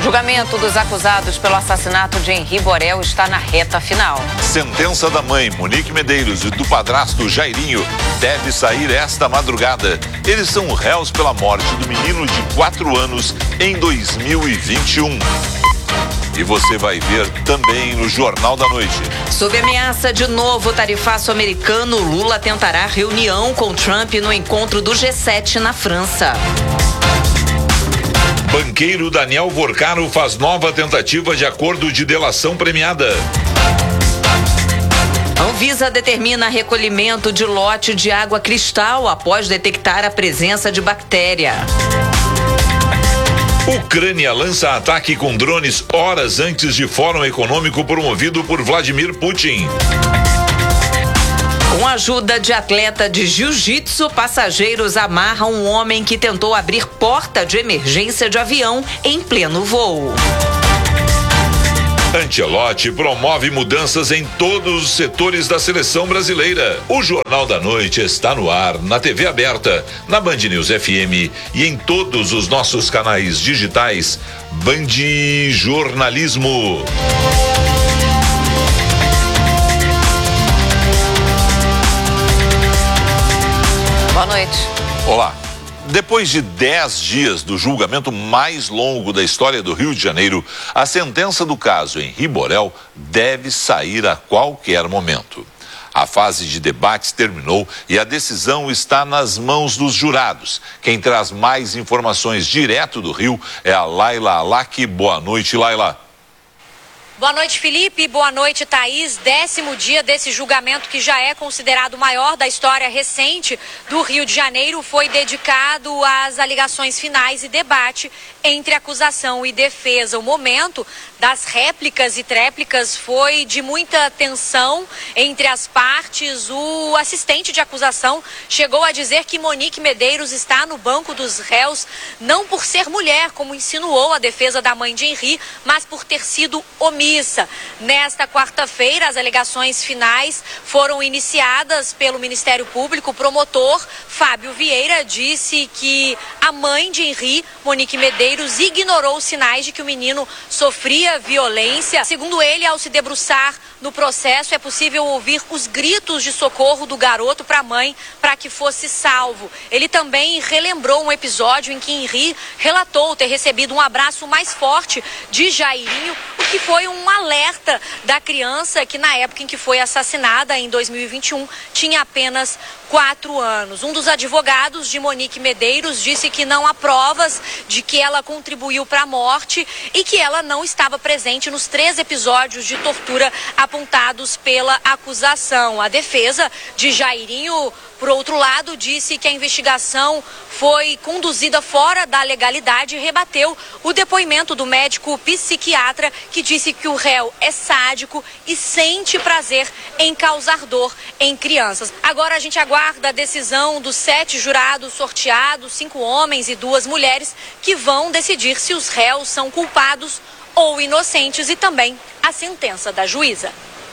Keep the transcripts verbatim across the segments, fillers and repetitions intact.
Julgamento dos acusados pelo assassinato de Henri Borel está na reta final. Sentença da mãe, Monique Medeiros, e do padrasto Jairinho deve sair esta madrugada. Eles são réus pela morte do menino de quatro anos em dois mil e vinte e um. E você vai ver também no Jornal da Noite. Sob ameaça de novo tarifaço americano, Lula tentará reunião com Trump no encontro do G sete na França. Banqueiro Daniel Vorcaro faz nova tentativa de acordo de delação premiada. Anvisa determina recolhimento de lote de água cristal após detectar a presença de bactéria. Ucrânia lança ataque com drones horas antes de fórum econômico promovido por Vladimir Putin. Com a ajuda de atleta de jiu-jitsu, passageiros amarram um homem que tentou abrir porta de emergência de avião em pleno voo. Ancelotti promove mudanças em todos os setores da seleção brasileira. O Jornal da Noite está no ar, na T V aberta, na Band News F M e em todos os nossos canais digitais. Band Jornalismo. Boa noite. Olá. Depois de dez dias do julgamento mais longo da história do Rio de Janeiro, a sentença do caso Henri Borel deve sair a qualquer momento. A fase de debates terminou e a decisão está nas mãos dos jurados. Quem traz mais informações direto do Rio é a Laila Alac. Boa noite, Laila. Boa noite, Felipe. Boa noite, Thaís. Décimo dia desse julgamento que já é considerado o maior da história recente do Rio de Janeiro foi dedicado às alegações finais e debate entre acusação e defesa. O momento das réplicas e tréplicas foi de muita tensão entre as partes. O assistente de acusação chegou a dizer que Monique Medeiros está no banco dos réus não por ser mulher, como insinuou a defesa da mãe de Henri, mas por ter sido omissa. Nesta quarta-feira, as alegações finais foram iniciadas pelo Ministério Público. O promotor Fábio Vieira disse que a mãe de Henri, Monique Medeiros, ignorou os sinais de que o menino sofria violência. Segundo ele, ao se debruçar no processo, é possível ouvir os gritos de socorro do garoto para a mãe para que fosse salvo. Ele também relembrou um episódio em que Henri relatou ter recebido um abraço mais forte de Jairinho, o que foi um alerta da criança que, na época em que foi assassinada, em dois mil e vinte e um, tinha apenas quatro anos. Um dos advogados de Monique Medeiros disse que não há provas de que ela contribuiu para a morte e que ela não estava presente nos três episódios de tortura apontados pela acusação. A defesa de Jairinho, por outro lado, disse que a investigação foi conduzida fora da legalidade e rebateu o depoimento do médico psiquiatra que disse que o réu é sádico e sente prazer em causar dor em crianças. Agora a gente aguarda a decisão dos sete jurados sorteados, cinco homens e duas mulheres, que vão decidir se os réus são culpados ou inocentes e também a sentença da juíza.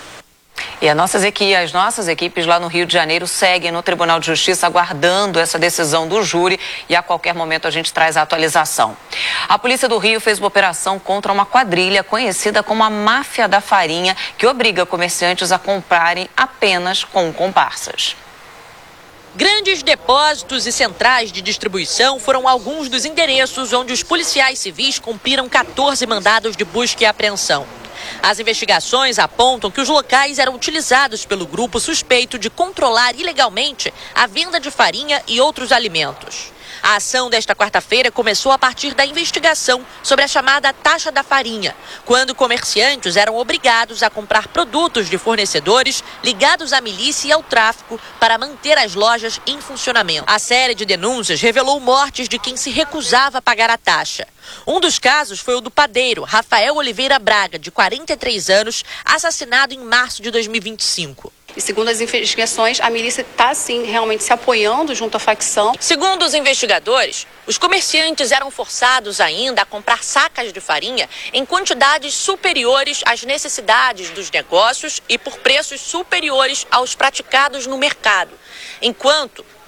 E as nossas, equipes, as nossas equipes lá no Rio de Janeiro seguem no Tribunal de Justiça aguardando essa decisão do júri e a qualquer momento a gente traz a atualização. A Polícia do Rio fez uma operação contra uma quadrilha conhecida como a Máfia da Farinha, que obriga comerciantes a comprarem apenas com comparsas. Grandes depósitos e centrais de distribuição foram alguns dos endereços onde os policiais civis cumpriram quatorze mandados de busca e apreensão. As investigações apontam que os locais eram utilizados pelo grupo suspeito de controlar ilegalmente a venda de farinha e outros alimentos. A ação desta quarta-feira começou a partir da investigação sobre a chamada taxa da farinha, quando comerciantes eram obrigados a comprar produtos de fornecedores ligados à milícia e ao tráfico para manter as lojas em funcionamento. A série de denúncias revelou mortes de quem se recusava a pagar a taxa. Um dos casos foi o do padeiro Rafael Oliveira Braga, de quarenta e três anos, assassinado em março de dois mil e vinte e cinco. E segundo as investigações, a milícia está, sim, realmente se apoiando junto à facção. Segundo os investigadores, os comerciantes eram forçados ainda a comprar sacas de farinha em quantidades superiores às necessidades dos negócios e por preços superiores aos praticados no mercado. Enquanto,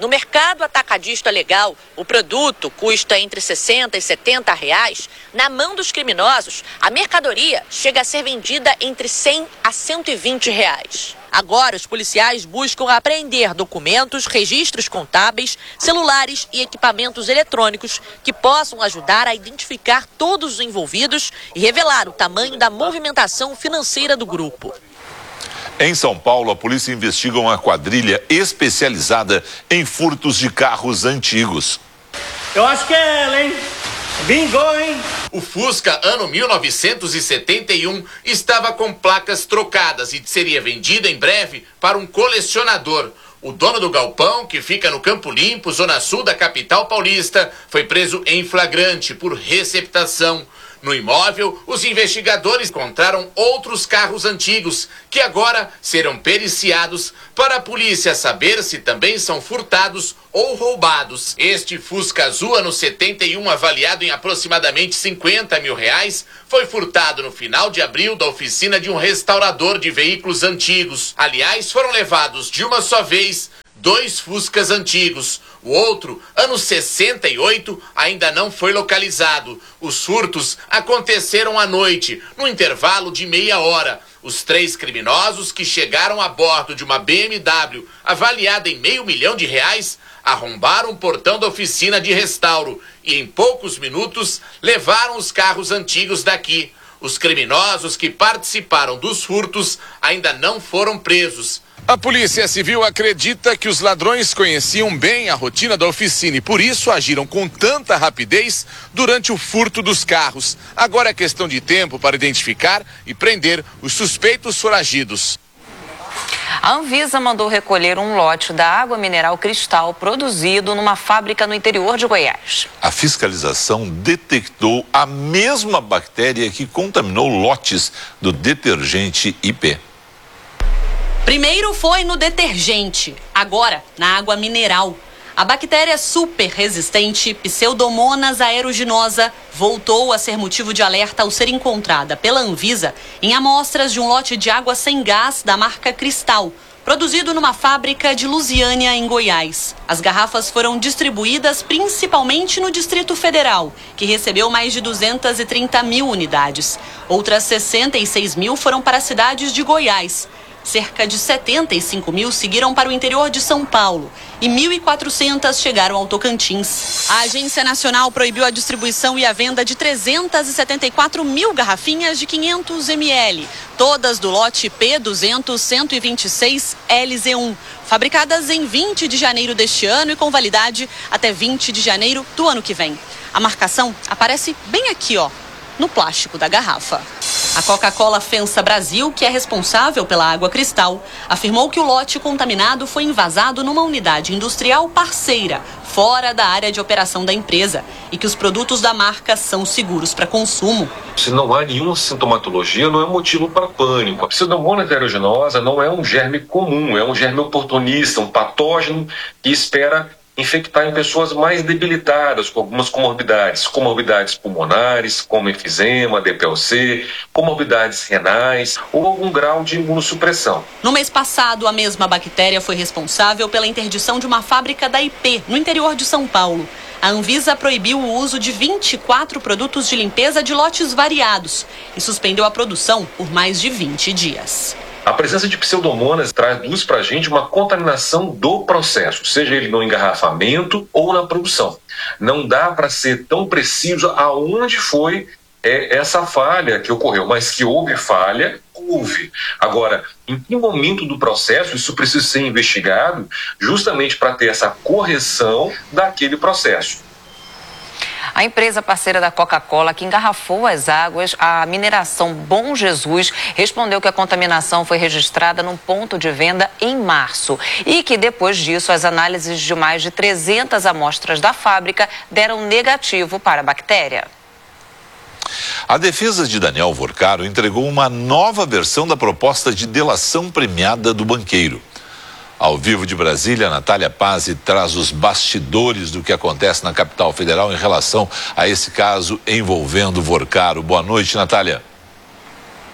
No mercado atacadista legal, o produto custa entre sessenta e setenta reais. Na mão dos criminosos, a mercadoria chega a ser vendida entre cem a cento e vinte reais. Agora, os policiais buscam apreender documentos, registros contábeis, celulares e equipamentos eletrônicos que possam ajudar a identificar todos os envolvidos e revelar o tamanho da movimentação financeira do grupo. Em São Paulo, a polícia investiga uma quadrilha especializada em furtos de carros antigos. Eu acho que é ela, hein? Bingou, hein? O Fusca, ano mil novecentos e setenta e um, estava com placas trocadas e seria vendido em breve para um colecionador. O dono do galpão, que fica no Campo Limpo, zona sul da capital paulista, foi preso em flagrante por receptação. No imóvel, os investigadores encontraram outros carros antigos, que agora serão periciados para a polícia saber se também são furtados ou roubados. Este Fusca Azul, ano setenta e um, avaliado em aproximadamente cinquenta mil reais, foi furtado no final de abril da oficina de um restaurador de veículos antigos. Aliás, foram levados de uma só vez dois Fuscas antigos. O outro, ano sessenta e oito, ainda não foi localizado. Os furtos aconteceram à noite, no intervalo de meia hora. Os três criminosos que chegaram a bordo de uma B M W avaliada em meio milhão de reais arrombaram o portão da oficina de restauro e em poucos minutos levaram os carros antigos daqui. Os criminosos que participaram dos furtos ainda não foram presos. A Polícia Civil acredita que os ladrões conheciam bem a rotina da oficina e por isso agiram com tanta rapidez durante o furto dos carros. Agora é questão de tempo para identificar e prender os suspeitos foragidos. A Anvisa mandou recolher um lote da água mineral Cristal produzido numa fábrica no interior de Goiás. A fiscalização detectou a mesma bactéria que contaminou lotes do detergente I P. Primeiro foi no detergente, agora na água mineral. A bactéria super resistente Pseudomonas aeruginosa voltou a ser motivo de alerta ao ser encontrada pela Anvisa em amostras de um lote de água sem gás da marca Cristal, produzido numa fábrica de Lusiânia, em Goiás. As garrafas foram distribuídas principalmente no Distrito Federal, que recebeu mais de duzentas e trinta mil unidades. Outras sessenta e seis mil foram para as cidades de Goiás. Cerca de setenta e cinco mil seguiram para o interior de São Paulo e mil e quatrocentas chegaram ao Tocantins. A Agência Nacional proibiu a distribuição e a venda de trezentas e setenta e quatro mil garrafinhas de quinhentos mililitros, todas do lote P duzentos cento e vinte e seis L Z um, fabricadas em vinte de janeiro deste ano e com validade até vinte de janeiro do ano que vem. A marcação aparece bem aqui, ó, no plástico da garrafa. A Coca-Cola FEMSA Brasil, que é responsável pela água Cristal, afirmou que o lote contaminado foi envasado numa unidade industrial parceira, fora da área de operação da empresa, e que os produtos da marca são seguros para consumo. Se não há nenhuma sintomatologia, não é motivo para pânico. A Pseudomonas aeruginosa não é um germe comum, é um germe oportunista, um patógeno que espera infectar em pessoas mais debilitadas, com algumas comorbidades, comorbidades pulmonares, como enfisema, D P O C, comorbidades renais ou algum grau de imunossupressão. No mês passado, a mesma bactéria foi responsável pela interdição de uma fábrica da I P, no interior de São Paulo. A Anvisa proibiu o uso de vinte e quatro produtos de limpeza de lotes variados e suspendeu a produção por mais de vinte dias. A presença de pseudomonas traduz para a gente uma contaminação do processo, seja ele no engarrafamento ou na produção. Não dá para ser tão preciso aonde foi é, essa falha que ocorreu, mas que houve falha, houve. Agora, em que momento do processo isso precisa ser investigado justamente para ter essa correção daquele processo. A empresa parceira da Coca-Cola, que engarrafou as águas, a mineração Bom Jesus, respondeu que a contaminação foi registrada num ponto de venda em março e que depois disso as análises de mais de trezentas amostras da fábrica deram negativo para a bactéria. A defesa de Daniel Vorcaro entregou uma nova versão da proposta de delação premiada do banqueiro. Ao vivo de Brasília, Natália Pazzi traz os bastidores do que acontece na capital federal em relação a esse caso envolvendo Vorcaro. Boa noite, Natália.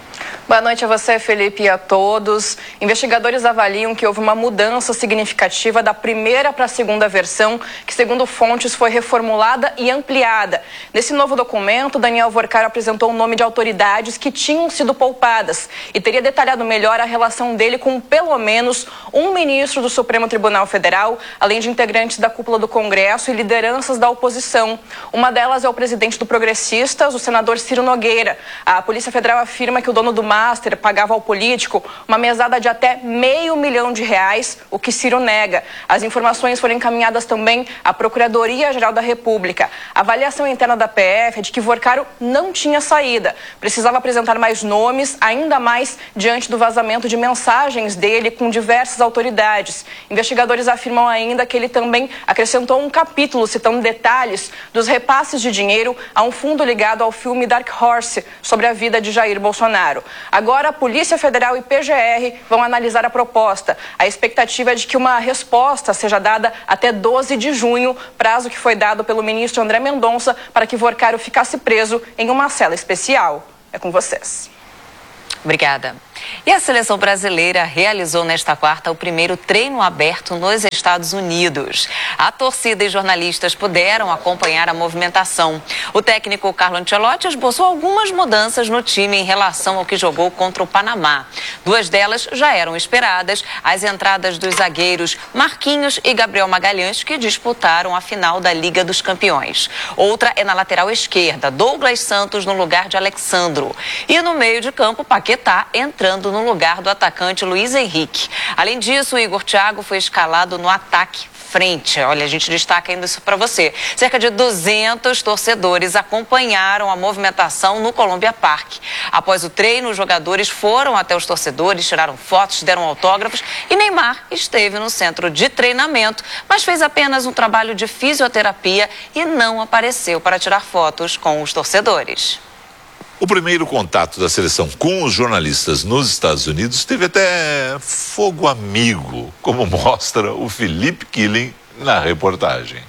Boa noite a você, Felipe, e a todos. Investigadores avaliam que houve uma mudança significativa da primeira para a segunda versão, que, segundo fontes, foi reformulada e ampliada. Nesse novo documento, Daniel Vorcaro apresentou o nome de autoridades que tinham sido poupadas e teria detalhado melhor a relação dele com pelo menos um ministro do Supremo Tribunal Federal, além de integrantes da cúpula do Congresso e lideranças da oposição. Uma delas é o presidente do Progressistas, o senador Ciro Nogueira. A Polícia Federal afirma que o dono do Master pagava ao político uma mesada de até meio milhão de reais, o que Ciro nega. As informações foram encaminhadas também à Procuradoria-Geral da República. A avaliação interna da P F é de que Vorcaro não tinha saída. Precisava apresentar mais nomes, ainda mais diante do vazamento de mensagens dele com diversas autoridades. Investigadores afirmam ainda que ele também acrescentou um capítulo citando detalhes dos repasses de dinheiro a um fundo ligado ao filme Dark Horse sobre a vida de Jair Bolsonaro. Agora, a Polícia Federal e P G R vão analisar a proposta. A expectativa é de que uma resposta seja dada até doze de junho, prazo que foi dado pelo ministro André Mendonça para que Vorcaro ficasse preso em uma cela especial. É com vocês. Obrigada. E a seleção brasileira realizou nesta quarta o primeiro treino aberto nos Estados Unidos. A torcida e jornalistas puderam acompanhar a movimentação. O técnico Carlo Ancelotti esboçou algumas mudanças no time em relação ao que jogou contra o Panamá. Duas delas já eram esperadas, as entradas dos zagueiros Marquinhos e Gabriel Magalhães, que disputaram a final da Liga dos Campeões. Outra é na lateral esquerda, Douglas Santos no lugar de Alexandro. E no meio de campo, Paquetá entrando no lugar do atacante Luiz Henrique. Além disso, o Igor Thiago foi escalado no ataque frente. Olha, a gente destaca ainda isso para você. Cerca de duzentos torcedores acompanharam a movimentação no Columbia Park. Após o treino, os jogadores foram até os torcedores, tiraram fotos, deram autógrafos e Neymar esteve no centro de treinamento, mas fez apenas um trabalho de fisioterapia e não apareceu para tirar fotos com os torcedores. O primeiro contato da seleção com os jornalistas nos Estados Unidos teve até fogo amigo, como mostra o Felipe Killing na reportagem.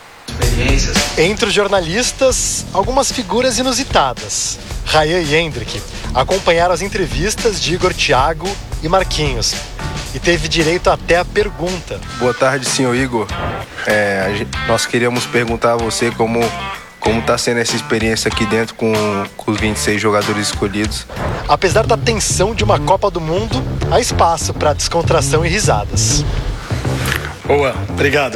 Entre os jornalistas, algumas figuras inusitadas. Ryan e Hendrick acompanharam as entrevistas de Igor Thiago e Marquinhos e teve direito até a pergunta. Boa tarde, senhor Igor. É, a gente, nós queríamos perguntar a você como... Como está sendo essa experiência aqui dentro com, com os vinte e seis jogadores escolhidos? Apesar da tensão de uma Copa do Mundo, há espaço para descontração e risadas. Boa, obrigado.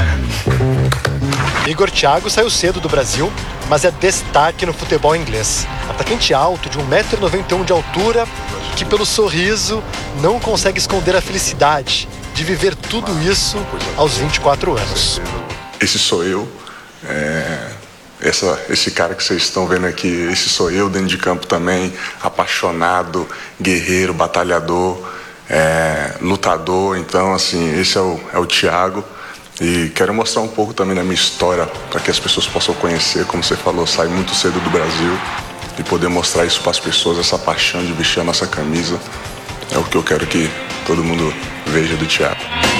Igor Thiago saiu cedo do Brasil, mas é destaque no futebol inglês. Atacante alto, de um metro e noventa e um de altura, que pelo sorriso não consegue esconder a felicidade de viver tudo isso aos vinte e quatro anos. Esse sou eu. É... Essa, esse cara que vocês estão vendo aqui, esse sou eu dentro de campo também, apaixonado, guerreiro, batalhador, é, lutador. Então, assim, esse é o, é o Thiago. E quero mostrar um pouco também da minha história, para que as pessoas possam conhecer. Como você falou, saí muito cedo do Brasil e poder mostrar isso para as pessoas, essa paixão de vestir a nossa camisa. É o que eu quero que todo mundo veja do Thiago.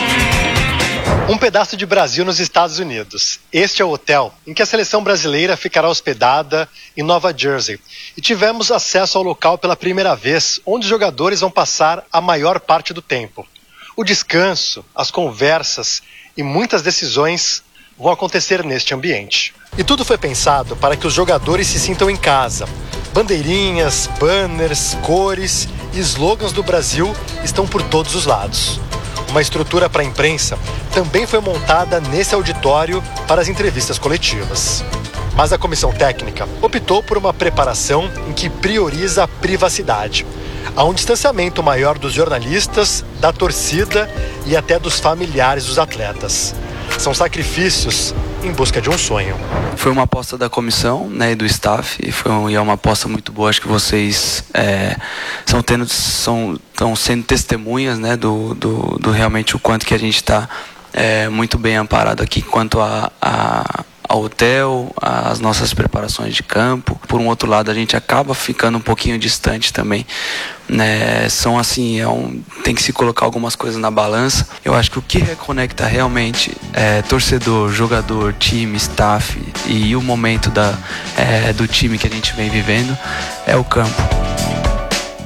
Um pedaço de Brasil nos Estados Unidos. Este é o hotel em que a seleção brasileira ficará hospedada em Nova Jersey. E tivemos acesso ao local pela primeira vez, onde os jogadores vão passar a maior parte do tempo. O descanso, as conversas e muitas decisões vão acontecer neste ambiente. E tudo foi pensado para que os jogadores se sintam em casa. Bandeirinhas, banners, cores e slogans do Brasil estão por todos os lados. Uma estrutura para a imprensa também foi montada nesse auditório para as entrevistas coletivas. Mas a comissão técnica optou por uma preparação em que prioriza a privacidade. Há um distanciamento maior dos jornalistas, da torcida e até dos familiares dos atletas. São sacrifícios em busca de um sonho. Foi uma aposta da comissão, né, e do staff, e, foi um, e é uma aposta muito boa. Acho que vocês é, são tendo, são, estão sendo testemunhas, né, do, do, do realmente o quanto que a gente está é, muito bem amparado aqui quanto a, a ao hotel, as nossas preparações de campo. Por um outro lado, a gente acaba ficando um pouquinho distante também, né? São assim, é um, tem que se colocar algumas coisas na balança. Eu acho que o que reconecta realmente é torcedor, jogador, time, staff e o momento da, é, do time que a gente vem vivendo é o campo.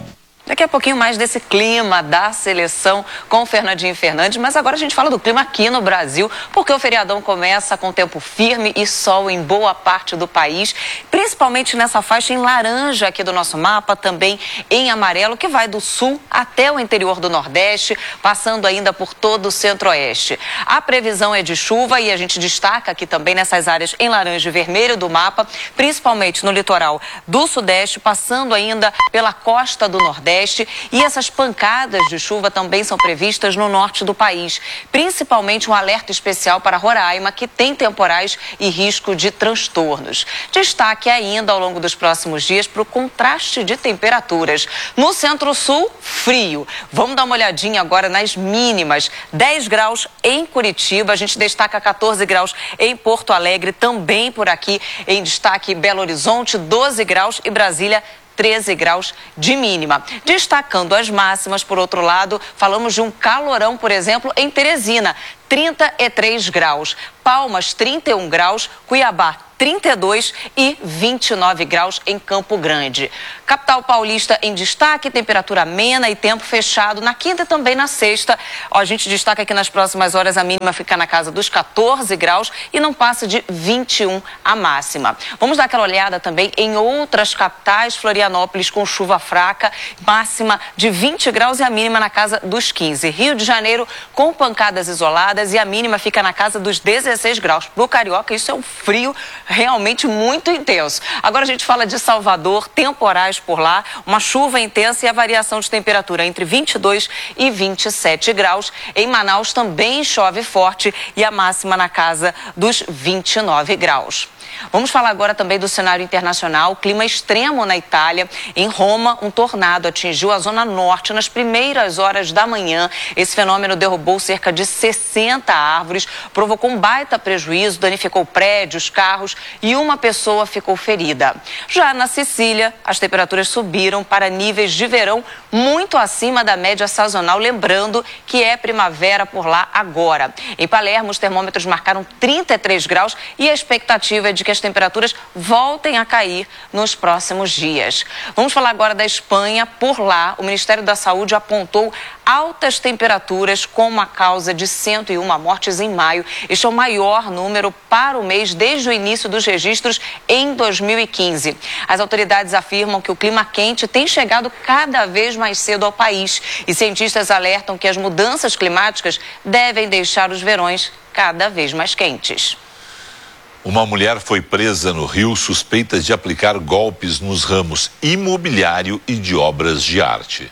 Daqui a pouquinho mais desse clima da seleção com o Fernandinho Fernandes, mas agora a gente fala do clima aqui no Brasil, porque o feriadão começa com tempo firme e sol em boa parte do país, principalmente nessa faixa em laranja aqui do nosso mapa, também em amarelo, que vai do sul até o interior do Nordeste, passando ainda por todo o Centro-Oeste. A previsão é de chuva e a gente destaca aqui também nessas áreas em laranja e vermelho do mapa, principalmente no litoral do Sudeste, passando ainda pela costa do Nordeste. E essas pancadas de chuva também são previstas no norte do país, principalmente um alerta especial para Roraima, que tem temporais e risco de transtornos. Destaque ainda ao longo dos próximos dias para o contraste de temperaturas. No Centro-Sul, frio. Vamos dar uma olhadinha agora nas mínimas. dez graus em Curitiba, a gente destaca catorze graus em Porto Alegre, também por aqui em destaque Belo Horizonte, doze graus e Brasília, treze graus de mínima. Destacando as máximas, por outro lado, falamos de um calorão, por exemplo, em Teresina, trinta e três graus. Palmas, trinta e um graus. Cuiabá, trinta e dois e vinte e nove graus em Campo Grande. Capital paulista em destaque, temperatura amena e tempo fechado na quinta e também na sexta. Ó, a gente destaca que nas próximas horas a mínima fica na casa dos catorze graus e não passa de vinte e um a máxima. Vamos dar aquela olhada também em outras capitais. Florianópolis com chuva fraca, máxima de vinte graus e a mínima na casa dos quinze. Rio de Janeiro com pancadas isoladas e a mínima fica na casa dos dezesseis graus. Para o carioca isso é um frio realmente muito intenso. Agora a gente fala de Salvador, temporais por lá, uma chuva intensa e a variação de temperatura entre vinte e dois e vinte e sete graus. Em Manaus também chove forte e a máxima na casa dos vinte e nove graus. Vamos falar agora também do cenário internacional. Clima extremo na Itália. Em Roma, um tornado atingiu a zona norte nas primeiras horas da manhã. Esse fenômeno derrubou cerca de sessenta árvores, provocou um baita prejuízo, danificou prédios, carros e uma pessoa ficou ferida. Já na Sicília, as temperaturas subiram para níveis de verão muito acima da média sazonal, lembrando que é primavera por lá agora. Em Palermo, os termômetros marcaram trinta e três graus e a expectativa é de que as temperaturas voltem a cair nos próximos dias. Vamos falar agora da Espanha. Por lá, o Ministério da Saúde apontou altas temperaturas como a causa de cento e uma mortes em maio. Este é o maior número para o mês desde o início dos registros em dois mil e quinze. As autoridades afirmam que o clima quente tem chegado cada vez mais cedo ao país e cientistas alertam que as mudanças climáticas devem deixar os verões cada vez mais quentes. Uma mulher foi presa no Rio suspeita de aplicar golpes nos ramos imobiliário e de obras de arte.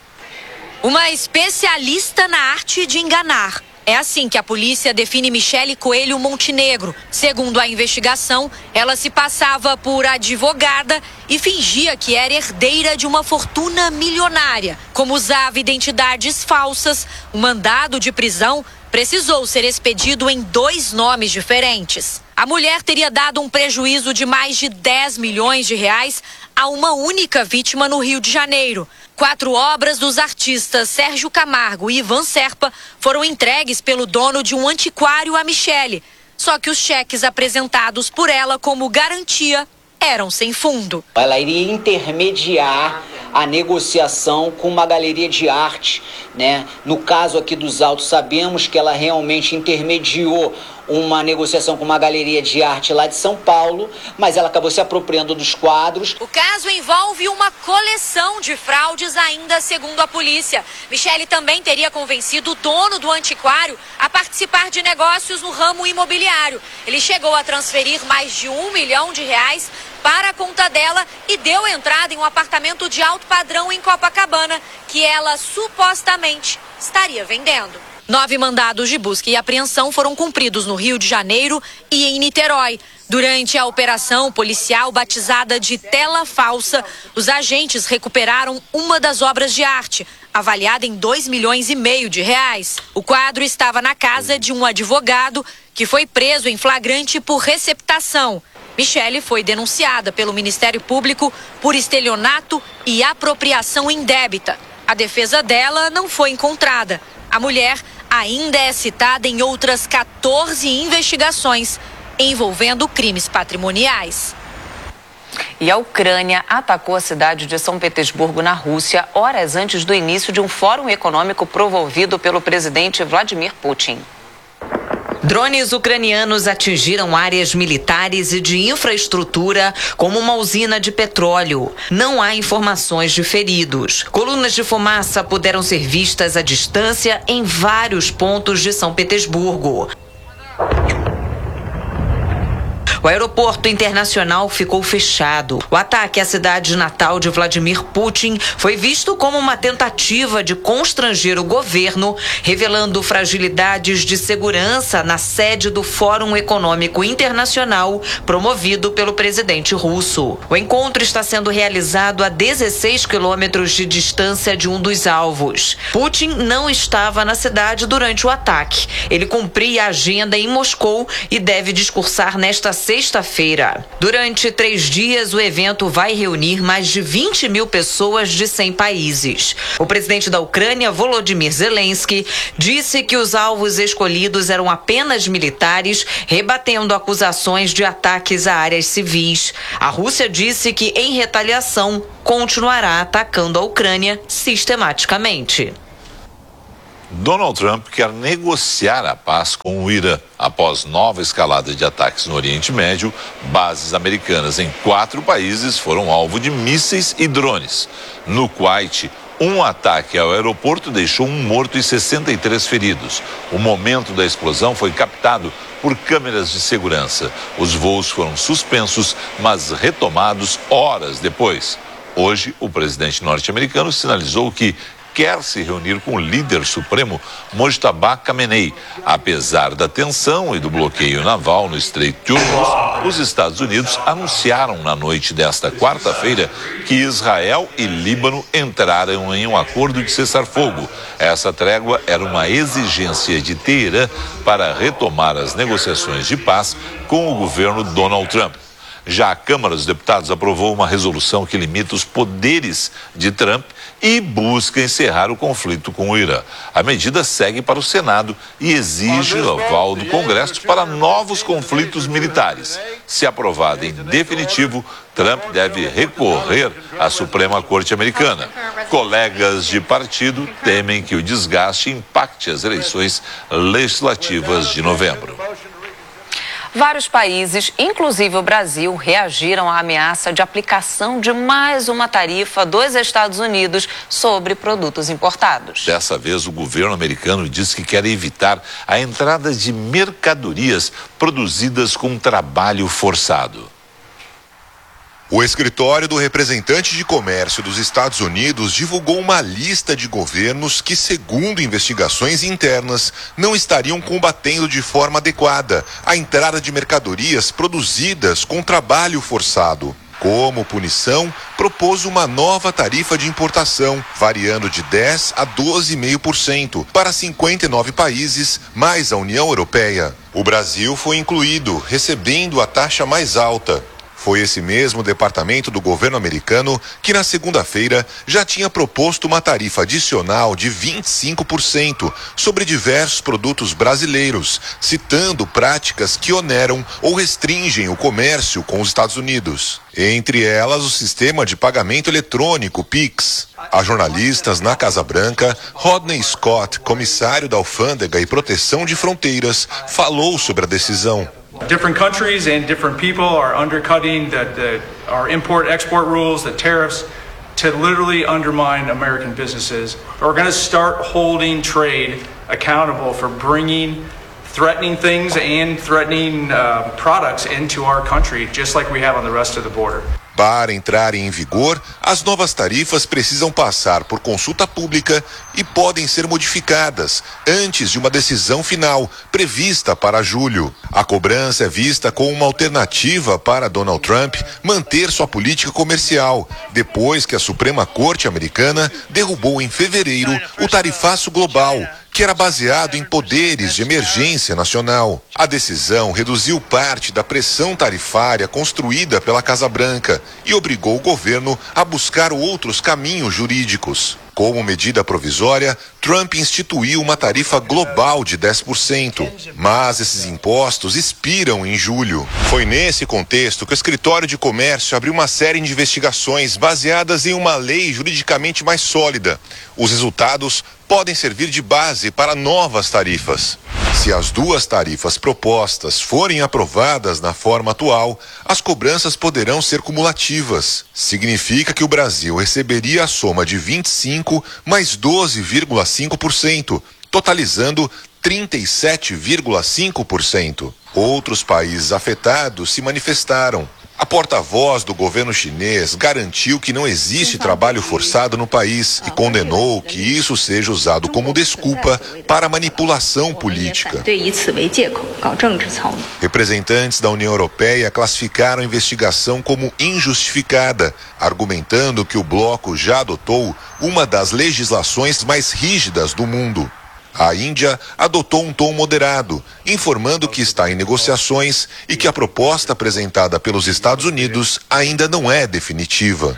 Uma especialista na arte de enganar. É assim que a polícia define Michele Coelho Montenegro. Segundo a investigação, ela se passava por advogada e fingia que era herdeira de uma fortuna milionária. Como usava identidades falsas, o mandado de prisão precisou ser expedido em dois nomes diferentes. A mulher teria dado um prejuízo de mais de dez milhões de reais a uma única vítima no Rio de Janeiro. Quatro obras dos artistas Sérgio Camargo e Ivan Serpa foram entregues pelo dono de um antiquário a Michele. Só que os cheques apresentados por ela como garantia eram sem fundo. Ela iria intermediar a negociação com uma galeria de arte, né? No caso aqui dos autos, sabemos que ela realmente intermediou uma negociação com uma galeria de arte lá de São Paulo, mas ela acabou se apropriando dos quadros. O caso envolve uma coleção de fraudes ainda segundo a polícia. Michele também teria convencido o dono do antiquário a participar de negócios no ramo imobiliário. Ele chegou a transferir mais de um milhão de reais para a conta dela e deu entrada em um apartamento de alto padrão em Copacabana, que ela supostamente estaria vendendo. Nove mandados de busca e apreensão foram cumpridos no Rio de Janeiro e em Niterói. Durante a operação policial batizada de Tela Falsa, os agentes recuperaram uma das obras de arte, avaliada em dois milhões e meio de reais. O quadro estava na casa de um advogado que foi preso em flagrante por receptação. Michele foi denunciada pelo Ministério Público por estelionato e apropriação indébita. A defesa dela não foi encontrada. A mulher ainda é citada em outras quatorze investigações envolvendo crimes patrimoniais. E a Ucrânia atacou a cidade de São Petersburgo, na Rússia, horas antes do início de um fórum econômico promovido pelo presidente Vladimir Putin. Drones ucranianos atingiram áreas militares e de infraestrutura, como uma usina de petróleo. Não há informações de feridos. Colunas de fumaça puderam ser vistas à distância em vários pontos de São Petersburgo. O aeroporto internacional ficou fechado. O ataque à cidade natal de Vladimir Putin foi visto como uma tentativa de constranger o governo, revelando fragilidades de segurança na sede do Fórum Econômico Internacional promovido pelo presidente russo. O encontro está sendo realizado a dezesseis quilômetros de distância de um dos alvos. Putin não estava na cidade durante o ataque. Ele cumpria a agenda em Moscou e deve discursar nesta sexta-feira. Durante três dias, o evento vai reunir mais de vinte mil pessoas de cem países. O presidente da Ucrânia, Volodymyr Zelensky, disse que os alvos escolhidos eram apenas militares, rebatendo acusações de ataques a áreas civis. A Rússia disse que, em retaliação, continuará atacando a Ucrânia sistematicamente. Donald Trump quer negociar a paz com o Irã. Após nova escalada de ataques no Oriente Médio, bases americanas em quatro países foram alvo de mísseis e drones. No Kuwait, um ataque ao aeroporto deixou um morto e sessenta e três feridos. O momento da explosão foi captado por câmeras de segurança. Os voos foram suspensos, mas retomados horas depois. Hoje, o presidente norte-americano sinalizou que quer se reunir com o líder supremo Mojtaba Khamenei. Apesar da tensão e do bloqueio naval no Estreito de Hormuz, os Estados Unidos anunciaram na noite desta quarta-feira que Israel e Líbano entraram em um acordo de cessar-fogo. Essa trégua era uma exigência de Teherã para retomar as negociações de paz com o governo Donald Trump. Já a Câmara dos Deputados aprovou uma resolução que limita os poderes de Trump e busca encerrar o conflito com o Irã. A medida segue para o Senado e exige o aval do Congresso para novos conflitos militares. Se aprovada em definitivo, Trump deve recorrer à Suprema Corte Americana. Colegas de partido temem que o desgaste impacte as eleições legislativas de novembro. Vários países, inclusive o Brasil, reagiram à ameaça de aplicação de mais uma tarifa dos Estados Unidos sobre produtos importados. Dessa vez, o governo americano diz que quer evitar a entrada de mercadorias produzidas com trabalho forçado. O escritório do representante de comércio dos Estados Unidos divulgou uma lista de governos que, segundo investigações internas, não estariam combatendo de forma adequada a entrada de mercadorias produzidas com trabalho forçado. Como punição, propôs uma nova tarifa de importação, variando de dez a doze vírgula cinco por cento para cinquenta e nove países, mais a União Europeia. O Brasil foi incluído, recebendo a taxa mais alta. Foi esse mesmo departamento do governo americano que, na segunda-feira, já tinha proposto uma tarifa adicional de vinte e cinco por cento sobre diversos produtos brasileiros, citando práticas que oneram ou restringem o comércio com os Estados Unidos. Entre elas, o sistema de pagamento eletrônico Pix. A jornalistas na Casa Branca, Rodney Scott, comissário da Alfândega e Proteção de Fronteiras, falou sobre a decisão. Different countries and different people are undercutting the, the, our import-export rules, the tariffs, to literally undermine American businesses. We're going to start holding trade accountable for bringing threatening things and threatening uh, products into our country, just like we have on the rest of the border. Para entrarem em vigor, as novas tarifas precisam passar por consulta pública e podem ser modificadas antes de uma decisão final, prevista para julho. A cobrança é vista como uma alternativa para Donald Trump manter sua política comercial, depois que a Suprema Corte Americana derrubou em fevereiro o tarifaço global, que era baseado em poderes de emergência nacional. A decisão reduziu parte da pressão tarifária construída pela Casa Branca e obrigou o governo a buscar outros caminhos jurídicos. Como medida provisória, Trump instituiu uma tarifa global de dez por cento, mas esses impostos expiram em julho. Foi nesse contexto que o Escritório de Comércio abriu uma série de investigações baseadas em uma lei juridicamente mais sólida. Os resultados podem servir de base para novas tarifas. Se as duas tarifas propostas forem aprovadas na forma atual, as cobranças poderão ser cumulativas. Significa que o Brasil receberia a soma de vinte e cinco mais doze vírgula cinco por cento, totalizando trinta e sete vírgula cinco por cento. Outros países afetados se manifestaram. A porta-voz do governo chinês garantiu que não existe trabalho forçado no país e condenou que isso seja usado como desculpa para manipulação política. Representantes da União Europeia classificaram a investigação como injustificada, argumentando que o bloco já adotou uma das legislações mais rígidas do mundo. A Índia adotou um tom moderado, informando que está em negociações e que a proposta apresentada pelos Estados Unidos ainda não é definitiva.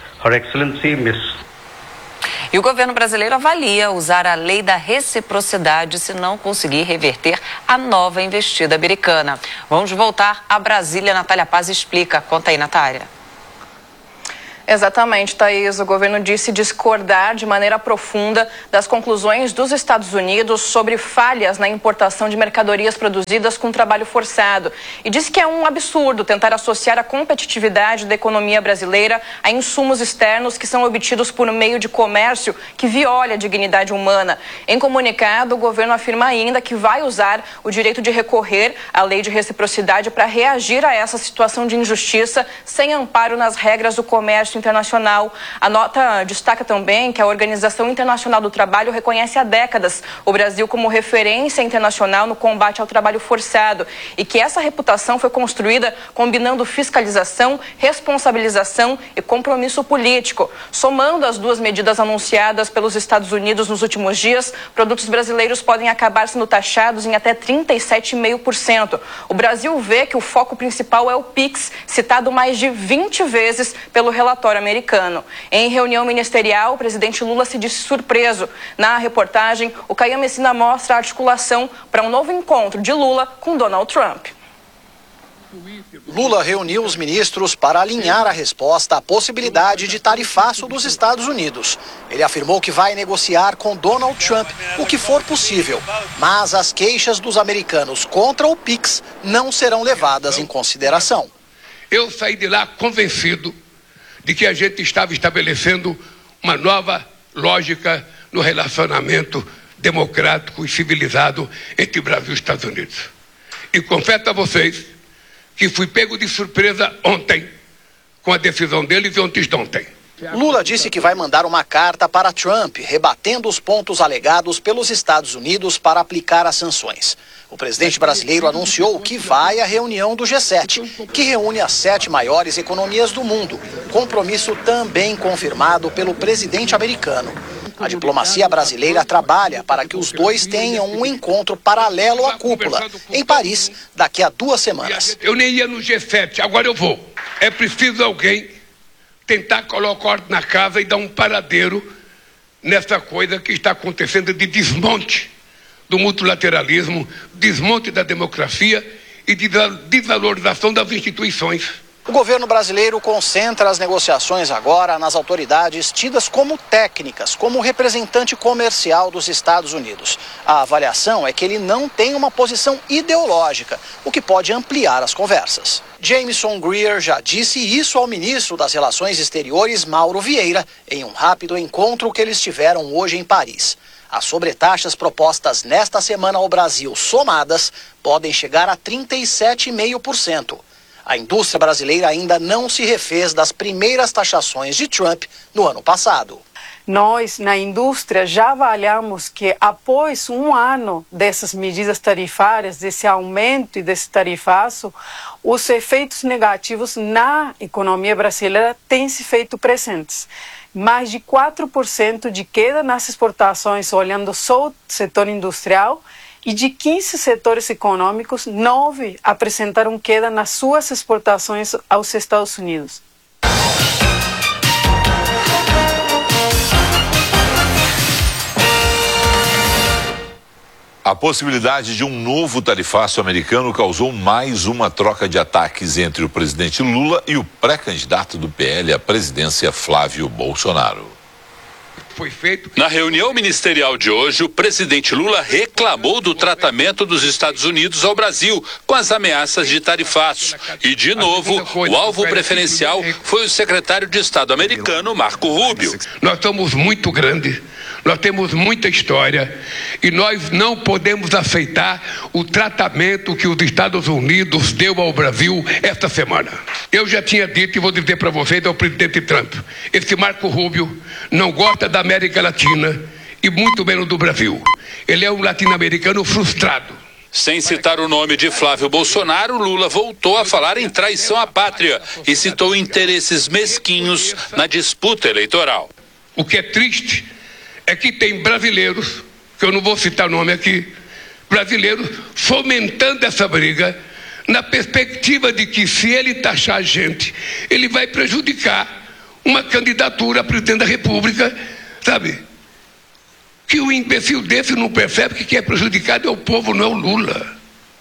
E o governo brasileiro avalia usar a lei da reciprocidade se não conseguir reverter a nova investida americana. Vamos voltar a Brasília. Natália Paz explica. Conta aí, Natália. Exatamente, Thaís. O governo disse discordar de maneira profunda das conclusões dos Estados Unidos sobre falhas na importação de mercadorias produzidas com trabalho forçado. E disse que é um absurdo tentar associar a competitividade da economia brasileira a insumos externos que são obtidos por meio de comércio que viola a dignidade humana. Em comunicado, o governo afirma ainda que vai usar o direito de recorrer à lei de reciprocidade para reagir a essa situação de injustiça sem amparo nas regras do comércio internacional. A nota destaca também que a Organização Internacional do Trabalho reconhece há décadas o Brasil como referência internacional no combate ao trabalho forçado e que essa reputação foi construída combinando fiscalização, responsabilização e compromisso político. Somando as duas medidas anunciadas pelos Estados Unidos nos últimos dias, produtos brasileiros podem acabar sendo taxados em até trinta e sete vírgula cinco por cento. O Brasil vê que o foco principal é o PIX, citado mais de vinte vezes pelo relatório americano. Em reunião ministerial, o presidente Lula se disse surpreso. Na reportagem, o Caio Messina mostra a articulação para um novo encontro de Lula com Donald Trump. Lula reuniu os ministros para alinhar a resposta à possibilidade de tarifaço dos Estados Unidos. Ele afirmou que vai negociar com Donald Trump o que for possível, mas as queixas dos americanos contra o PIX não serão levadas em consideração. Eu saí de lá convencido de que a gente estava estabelecendo uma nova lógica no relacionamento democrático e civilizado entre Brasil e Estados Unidos. E confesso a vocês que fui pego de surpresa ontem com a decisão deles e ontem de ontem. Lula disse que vai mandar uma carta para Trump, rebatendo os pontos alegados pelos Estados Unidos para aplicar as sanções. O presidente brasileiro anunciou que vai à reunião do G sete, que reúne as sete maiores economias do mundo, compromisso também confirmado pelo presidente americano. A diplomacia brasileira trabalha para que os dois tenham um encontro paralelo à cúpula, em Paris, daqui a duas semanas. Eu nem ia no G sete, agora eu vou. É preciso alguém tentar colocar ordem na casa e dar um paradeiro nessa coisa que está acontecendo de desmonte do multilateralismo, desmonte da democracia e de desvalorização das instituições. O governo brasileiro concentra as negociações agora nas autoridades tidas como técnicas, como representante comercial dos Estados Unidos. A avaliação é que ele não tem uma posição ideológica, o que pode ampliar as conversas. Jameson Greer já disse isso ao ministro das Relações Exteriores, Mauro Vieira, em um rápido encontro que eles tiveram hoje em Paris. As sobretaxas propostas nesta semana ao Brasil, somadas, podem chegar a trinta e sete vírgula cinco por cento. A indústria brasileira ainda não se refez das primeiras taxações de Trump no ano passado. Nós, na indústria, já avaliamos que após um ano dessas medidas tarifárias, desse aumento e desse tarifaço, os efeitos negativos na economia brasileira têm se feito presentes. Mais de quatro por cento de queda nas exportações, olhando só o setor industrial, e de quinze setores econômicos, nove apresentaram queda nas suas exportações aos Estados Unidos. A possibilidade de um novo tarifaço americano causou mais uma troca de ataques entre o presidente Lula e o pré-candidato do P L à presidência, Flávio Bolsonaro. Foi feito. Na reunião ministerial de hoje, o presidente Lula reclamou do tratamento dos Estados Unidos ao Brasil com as ameaças de tarifaço. E, de novo, o alvo preferencial foi o secretário de Estado americano, Marco Rubio. Nós somos muito grandes, nós temos muita história e nós não podemos aceitar o tratamento que os Estados Unidos deu ao Brasil esta semana. Eu já tinha dito e vou dizer para vocês ao presidente Trump, esse Marco Rubio não gosta da América Latina e muito menos do Brasil. Ele é um latino-americano frustrado. Sem citar o nome de Flávio Bolsonaro, Lula voltou a falar em traição à pátria e citou interesses mesquinhos na disputa eleitoral. O que é triste é que tem brasileiros, que eu não vou citar o nome aqui, brasileiros fomentando essa briga na perspectiva de que, se ele taxar a gente, ele vai prejudicar uma candidatura a presidente da República, sabe? Que o imbecil desse não percebe que quem é prejudicado é o povo, não é o Lula.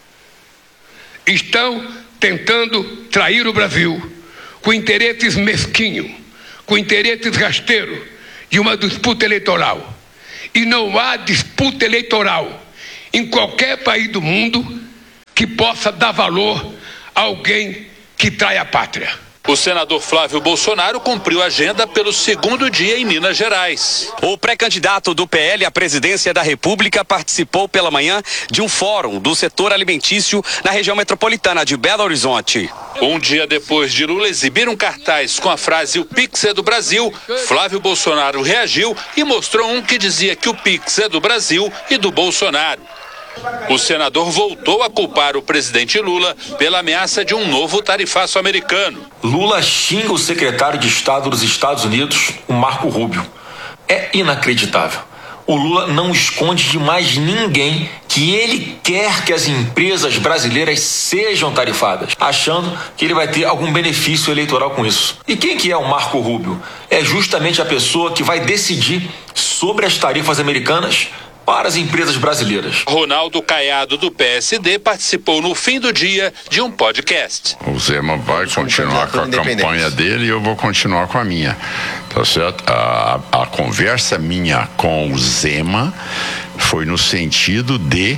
Estão tentando trair o Brasil com interesses mesquinhos, com interesses rasteiros de uma disputa eleitoral. E não há disputa eleitoral em qualquer país do mundo que possa dar valor a alguém que trai a pátria. O senador Flávio Bolsonaro cumpriu a agenda pelo segundo dia em Minas Gerais. O pré-candidato do P L à presidência da República participou pela manhã de um fórum do setor alimentício na região metropolitana de Belo Horizonte. Um dia depois de Lula exibir um cartaz com a frase "O Pix é do Brasil", Flávio Bolsonaro reagiu e mostrou um que dizia que o Pix é do Brasil e do Bolsonaro. O senador voltou a culpar o presidente Lula pela ameaça de um novo tarifaço americano. Lula xinga o secretário de Estado dos Estados Unidos, o Marco Rubio. É inacreditável. O Lula não esconde de mais ninguém que ele quer que as empresas brasileiras sejam tarifadas, achando que ele vai ter algum benefício eleitoral com isso. E quem que é o Marco Rubio? É justamente a pessoa que vai decidir sobre as tarifas americanas para as empresas brasileiras. Ronaldo Caiado, do P S D, participou no fim do dia de um podcast. O Zema vai continuar com a campanha dele e eu vou continuar com a minha. Tá certo? A, a conversa minha com o Zema foi no sentido de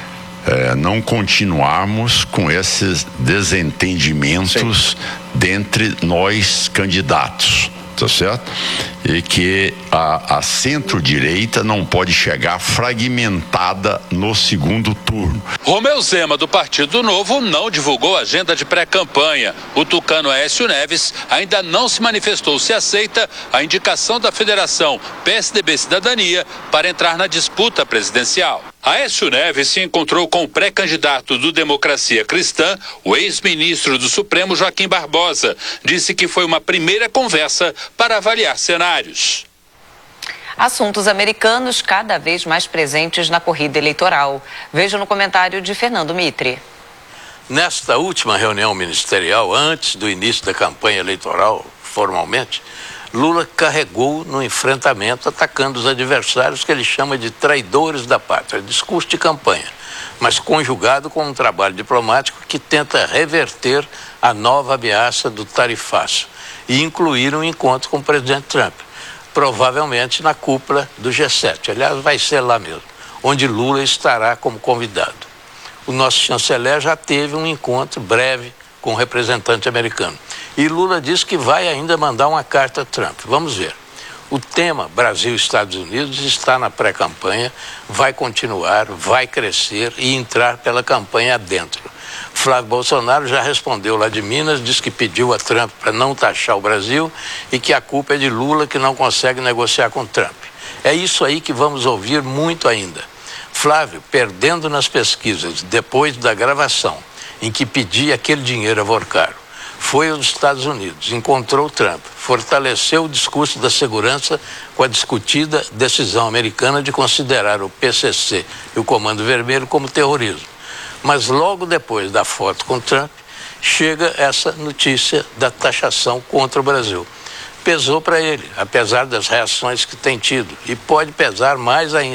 eh, não continuarmos com esses desentendimentos Sim. dentre nós candidatos. Tá certo? E que a, a centro-direita não pode chegar fragmentada no segundo turno. Romeu Zema, do Partido Novo, não divulgou a agenda de pré-campanha. O tucano Aécio Neves ainda não se manifestou se aceita a indicação da federação P S D B Cidadania para entrar na disputa presidencial. Aécio Neves se encontrou com o pré-candidato do Democracia Cristã, o ex-ministro do Supremo Joaquim Barbosa. Disse que foi uma primeira conversa para avaliar cenários. Assuntos americanos cada vez mais presentes na corrida eleitoral. Veja no comentário de Fernando Mitre. Nesta última reunião ministerial, antes do início da campanha eleitoral, formalmente, Lula carregou no enfrentamento atacando os adversários que ele chama de traidores da pátria. Discurso de campanha, mas conjugado com um trabalho diplomático que tenta reverter a nova ameaça do tarifaço e incluir um encontro com o presidente Trump, provavelmente na cúpula do G sete. Aliás, vai ser lá mesmo, onde Lula estará como convidado. O nosso chanceler já teve um encontro breve com o representante americano. E Lula disse que vai ainda mandar uma carta a Trump. Vamos ver. O tema Brasil e Estados Unidos está na pré-campanha, vai continuar, vai crescer e entrar pela campanha adentro. Flávio Bolsonaro já respondeu lá de Minas, disse que pediu a Trump para não taxar o Brasil e que a culpa é de Lula, que não consegue negociar com Trump. É isso aí que vamos ouvir muito ainda. Flávio, perdendo nas pesquisas depois da gravação, em que pedia aquele dinheiro a Vorcaro, foi aos Estados Unidos, encontrou Trump, fortaleceu o discurso da segurança com a discutida decisão americana de considerar o P C C e o Comando Vermelho como terrorismo. Mas logo depois da foto com Trump, chega essa notícia da taxação contra o Brasil. Pesou para ele, apesar das reações que tem tido, e pode pesar mais ainda,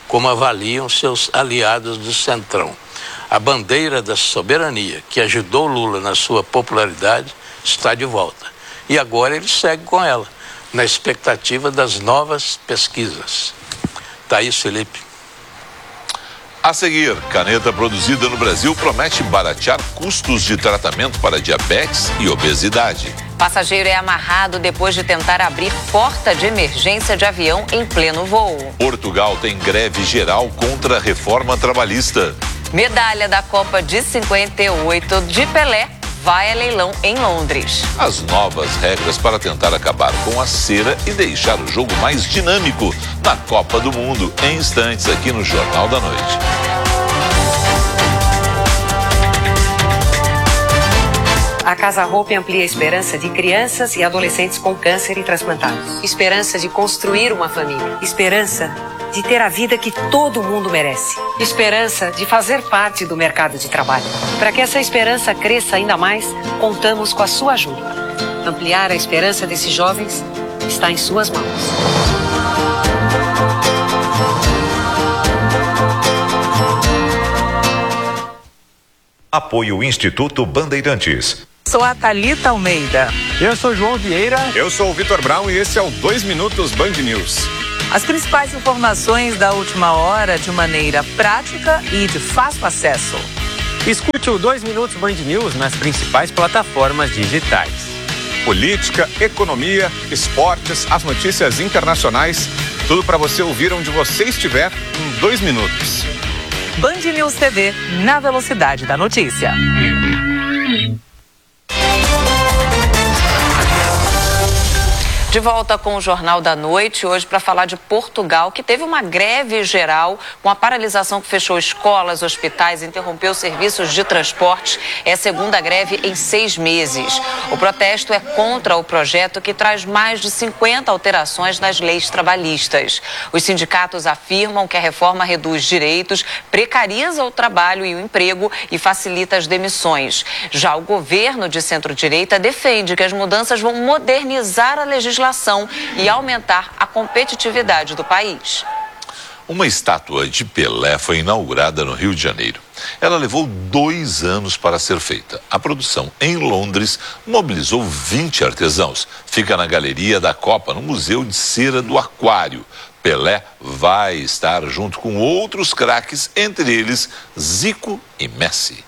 como avaliam seus aliados do Centrão. A bandeira da soberania, que ajudou Lula na sua popularidade, está de volta. E agora ele segue com ela, na expectativa das novas pesquisas. Thaís Felipe. A seguir, caneta produzida no Brasil promete baratear custos de tratamento para diabetes e obesidade. Passageiro é amarrado depois de tentar abrir porta de emergência de avião em pleno voo. Portugal tem greve geral contra a reforma trabalhista. Medalha da Copa de cinquenta e oito de Pelé vai a leilão em Londres. As novas regras para tentar acabar com a cera e deixar o jogo mais dinâmico na Copa do Mundo, em instantes aqui no Jornal da Noite. A Casa Hope amplia a esperança de crianças e adolescentes com câncer e transplantados. Esperança de construir uma família. Esperança de ter a vida que todo mundo merece. Esperança de fazer parte do mercado de trabalho. Para que essa esperança cresça ainda mais, contamos com a sua ajuda. Ampliar a esperança desses jovens está em suas mãos. Apoio Instituto Bandeirantes. Sou a Thalita Almeida. Eu sou João Vieira. Eu sou o Vitor Brown e esse é o dois Minutos Band News. As principais informações da última hora de maneira prática e de fácil acesso. Escute o dois Minutos Band News nas principais plataformas digitais. Política, economia, esportes, as notícias internacionais, tudo para você ouvir onde você estiver em dois minutos. Band News T V, na velocidade da notícia. De volta com o Jornal da Noite, hoje para falar de Portugal, que teve uma greve geral com a paralisação que fechou escolas, hospitais, interrompeu serviços de transporte. É a segunda greve em seis meses. O protesto é contra o projeto que traz mais de cinquenta alterações nas leis trabalhistas. Os sindicatos afirmam que a reforma reduz direitos, precariza o trabalho e o emprego e facilita as demissões. Já o governo de centro-direita defende que as mudanças vão modernizar a legislação e aumentar a competitividade do país. Uma estátua de Pelé foi inaugurada no Rio de Janeiro. Ela levou dois anos para ser feita. A produção em Londres mobilizou vinte artesãos. Fica na Galeria da Copa, no Museu de Cera do Aquário. Pelé vai estar junto com outros craques, entre eles Zico e Messi.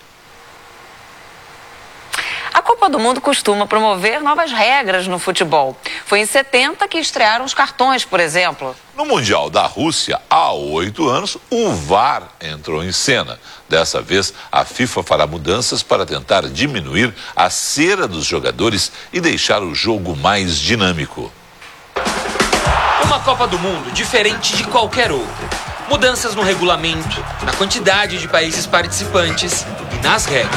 A Copa do Mundo costuma promover novas regras no futebol. Foi em setenta que estrearam os cartões, por exemplo. No Mundial da Rússia, há oito anos, o V A R entrou em cena. Dessa vez, a FIFA fará mudanças para tentar diminuir a cera dos jogadores e deixar o jogo mais dinâmico. Uma Copa do Mundo diferente de qualquer outra. Mudanças no regulamento, na quantidade de países participantes e nas regras.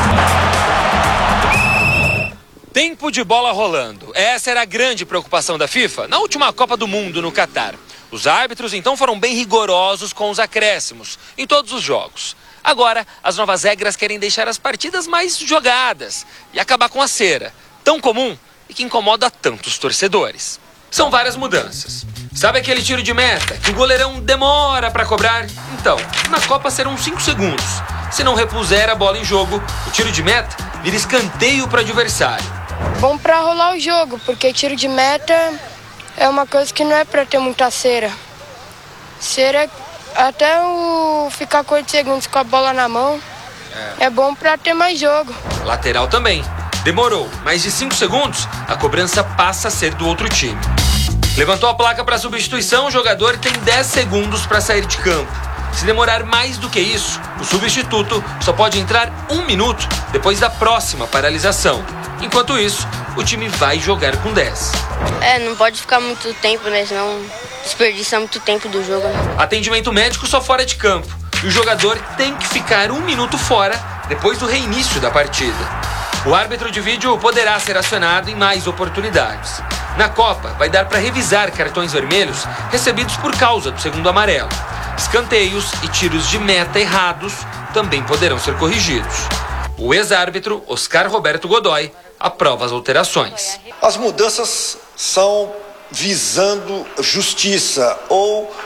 Tempo de bola rolando. Essa era a grande preocupação da FIFA na última Copa do Mundo no Catar. Os árbitros então foram bem rigorosos com os acréscimos em todos os jogos. Agora, as novas regras querem deixar as partidas mais jogadas e acabar com a cera, tão comum e que incomoda tantos torcedores. São várias mudanças. Sabe aquele tiro de meta que o goleirão demora para cobrar? Então, na Copa serão cinco segundos. Se não repuser a bola em jogo, o tiro de meta vira escanteio para o adversário. Bom para rolar o jogo, porque tiro de meta é uma coisa que não é para ter muita cera. Cera, até o ficar com oito segundos com a bola na mão, é, é bom para ter mais jogo. Lateral também. Demorou mais de cinco segundos, a cobrança passa a ser do outro time. Levantou a placa para substituição, o jogador tem dez segundos para sair de campo. Se demorar mais do que isso, o substituto só pode entrar um minuto depois da próxima paralisação. Enquanto isso, o time vai jogar com dez. É, não pode ficar muito tempo, né? Senão desperdiça muito tempo do jogo, né? Atendimento médico só fora de campo. E o jogador tem que ficar um minuto fora depois do reinício da partida. O árbitro de vídeo poderá ser acionado em mais oportunidades. Na Copa, vai dar para revisar cartões vermelhos recebidos por causa do segundo amarelo. Escanteios e tiros de meta errados também poderão ser corrigidos. O ex-árbitro Oscar Roberto Godoy aprova as alterações. As mudanças são visando justiça ou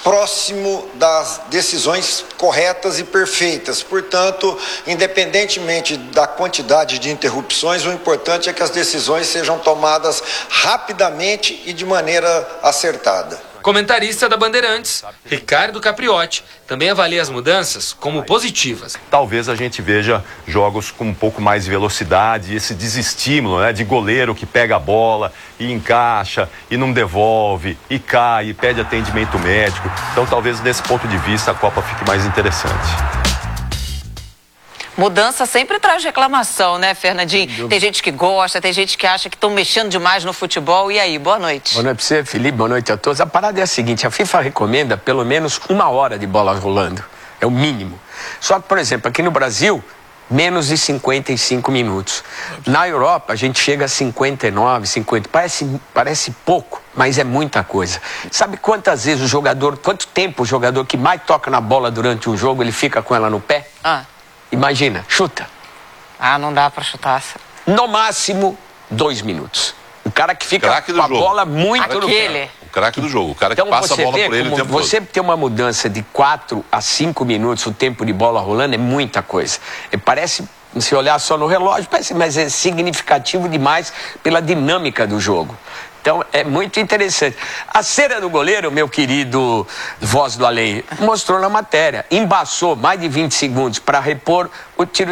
próximo das decisões corretas e perfeitas. Portanto, independentemente da quantidade de interrupções, o importante é que as decisões sejam tomadas rapidamente e de maneira acertada. Comentarista da Bandeirantes, Ricardo Capriotti, também avalia as mudanças como positivas. Talvez a gente veja jogos com um pouco mais de velocidade, esse desestímulo, né, de goleiro que pega a bola e encaixa e não devolve, e cai, e pede atendimento médico. Então talvez desse ponto de vista a Copa fique mais interessante. Mudança sempre traz reclamação, né, Fernandinho? Tem gente que gosta, tem gente que acha que estão mexendo demais no futebol. E aí, boa noite. Boa noite para você, Felipe. Boa noite a todos. A parada é a seguinte, a FIFA recomenda pelo menos uma hora de bola rolando. É o mínimo. Só que, por exemplo, aqui no Brasil, menos de cinquenta e cinco minutos. Na Europa, a gente chega a cinquenta e nove, cinquenta. Parece, parece pouco, mas é muita coisa. Sabe quantas vezes o jogador, quanto tempo o jogador que mais toca na bola durante um jogo, ele fica com ela no pé? Ah. Imagina, chuta. Ah, não dá pra chutar. No máximo, dois minutos. O cara que fica Craque do com a jogo. bola muito Aquele. no pé. O craque do jogo, o cara Então, que passa a você bola vê por ele o como tempo você todo. ter uma mudança de quatro a cinco minutos, o tempo de bola rolando, é muita coisa. E parece, se olhar só no relógio, parece, mas é significativo demais pela dinâmica do jogo. Então, é muito interessante. A cera do goleiro, meu querido Voz do Além, mostrou na matéria. Embaçou mais de vinte segundos para repor o tiro